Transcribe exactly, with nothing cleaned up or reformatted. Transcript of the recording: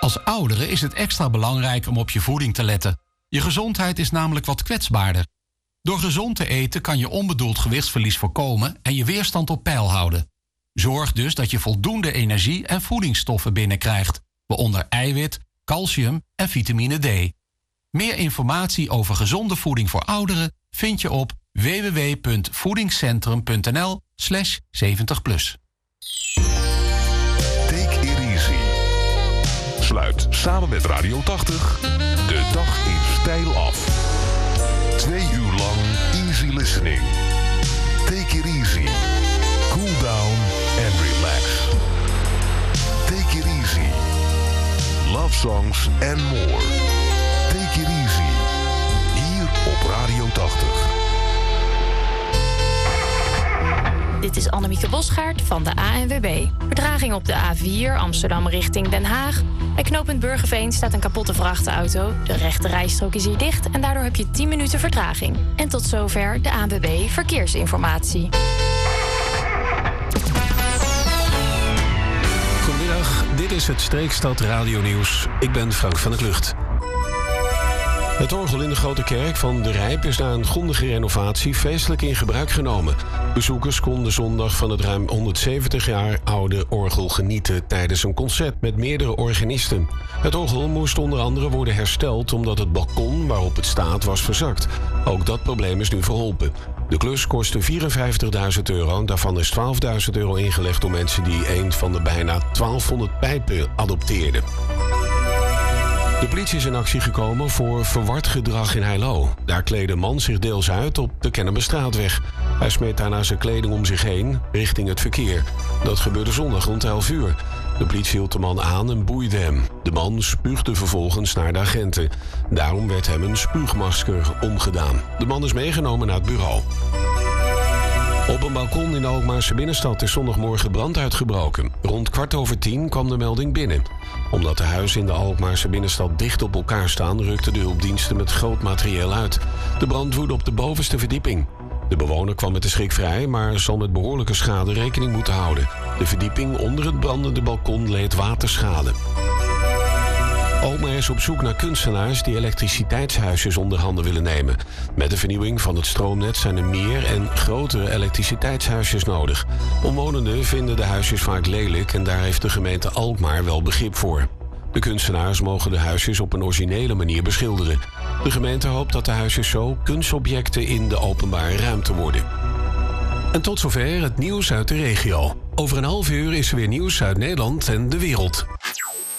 Als oudere is het extra belangrijk om op je voeding te letten. Je gezondheid is namelijk wat kwetsbaarder. Door gezond te eten kan je onbedoeld gewichtsverlies voorkomen en je weerstand op peil houden. Zorg dus dat je voldoende energie en voedingsstoffen binnenkrijgt, waaronder eiwit, calcium en vitamine D. Meer informatie over gezonde voeding voor ouderen vind je op w w w punt voedingscentrum.nl slash zeventig plus. Take it easy. Sluit samen met Radio tachtig de dag in stijl af. Twee uur lang easy listening. Take it easy. Cool down and relax. Take it easy. Love songs and more. Take it easy. Hier op Radio tachtig. Dit is Annemieke Bosgaard van de A N W B. Vertraging op de A vier Amsterdam richting Den Haag. Bij knooppunt Burgerveen staat een kapotte vrachtauto. De rechte rijstrook is hier dicht en daardoor heb je tien minuten vertraging. En tot zover de A N W B Verkeersinformatie. Goedemiddag, dit is het Streekstad Radio Nieuws. Ik ben Frank van der Klucht. Het orgel in de Grote Kerk van De Rijp is na een grondige renovatie feestelijk in gebruik genomen. Bezoekers konden zondag van het ruim honderdzeventig jaar oude orgel genieten tijdens een concert met meerdere organisten. Het orgel moest onder andere worden hersteld omdat het balkon waarop het staat was verzakt. Ook dat probleem is nu verholpen. De klus kostte vierenvijftigduizend euro, daarvan is twaalfduizend euro ingelegd door mensen die een van de bijna twaalfhonderd pijpen adopteerden. De politie is in actie gekomen voor verward gedrag in Heilo. Daar kleedde een man zich deels uit op de Kennemerstraatweg. Hij smeet daarna zijn kleding om zich heen richting het verkeer. Dat gebeurde zondag rond elf uur. De politie hield de man aan en boeide hem. De man spuugde vervolgens naar de agenten. Daarom werd hem een spuugmasker omgedaan. De man is meegenomen naar het bureau. Op een balkon in de Alkmaarse binnenstad is zondagmorgen brand uitgebroken. Rond kwart over tien kwam de melding binnen. Omdat de huizen in de Alkmaarse binnenstad dicht op elkaar staan, rukten de hulpdiensten met groot materieel uit. De brand woedde op de bovenste verdieping. De bewoner kwam met de schrik vrij, maar zal met behoorlijke schade rekening moeten houden. De verdieping onder het brandende balkon leed waterschade. Alkmaar is op zoek naar kunstenaars die elektriciteitshuisjes onder handen willen nemen. Met de vernieuwing van het stroomnet zijn er meer en grotere elektriciteitshuisjes nodig. Omwonenden vinden de huisjes vaak lelijk en daar heeft de gemeente Alkmaar wel begrip voor. De kunstenaars mogen de huisjes op een originele manier beschilderen. De gemeente hoopt dat de huisjes zo kunstobjecten in de openbare ruimte worden. En tot zover het nieuws uit de regio. Over een half uur is er weer nieuws uit Nederland en de wereld.